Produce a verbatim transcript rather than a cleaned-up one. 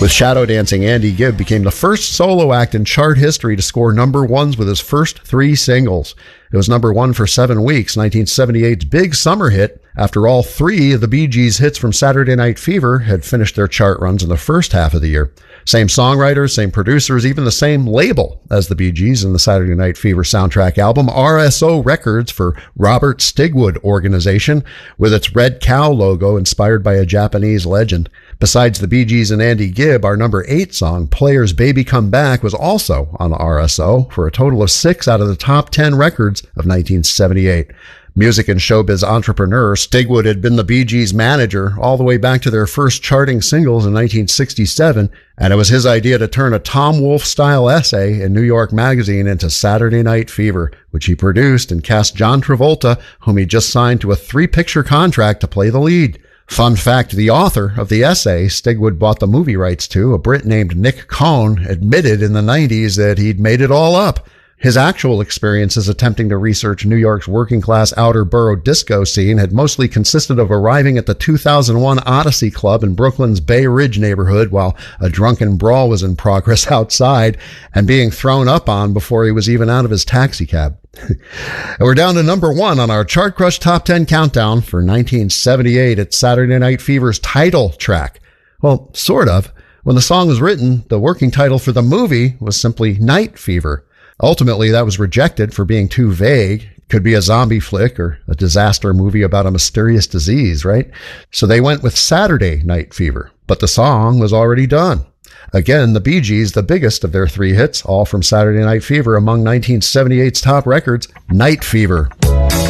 With Shadow Dancing, Andy Gibb became the first solo act in chart history to score number ones with his first three singles. It was number one for seven weeks, nineteen seventy-eight's big summer hit, after all three of the Bee Gees' hits from Saturday Night Fever had finished their chart runs in the first half of the year. Same songwriters, same producers, even the same label as the Bee Gees in the Saturday Night Fever soundtrack album, R S O Records for Robert Stigwood Organization, with its red cow logo inspired by a Japanese legend. Besides the Bee Gees and Andy Gibb, our number eight song, Players Baby Come Back, was also on R S O for a total of six out of the top ten records of nineteen seventy-eight. Music and showbiz entrepreneur, Stigwood had been the Bee Gees' manager all the way back to their first charting singles in nineteen sixty-seven, and it was his idea to turn a Tom Wolfe-style essay in New York Magazine into Saturday Night Fever, which he produced and cast John Travolta, whom he just signed to a three-picture contract to play the lead. Fun fact, the author of the essay Stigwood bought the movie rights to, a Brit named Nick Cohn, admitted in the nineties that he'd made it all up. His actual experiences attempting to research New York's working-class outer borough disco scene had mostly consisted of arriving at the two thousand one Odyssey Club in Brooklyn's Bay Ridge neighborhood while a drunken brawl was in progress outside and being thrown up on before he was even out of his taxicab. We're down to number one on our Chart Crush Top ten Countdown for nineteen seventy-eight. It's Saturday Night Fever's title track. Well, sort of. When the song was written, the working title for the movie was simply Night Fever. Ultimately, that was rejected for being too vague. Could be a zombie flick or a disaster movie about a mysterious disease, right? So they went with Saturday Night Fever, but the song was already done. Again, the Bee Gees, the biggest of their three hits, all from Saturday Night Fever, among nineteen seventy-eight's top records, Night Fever.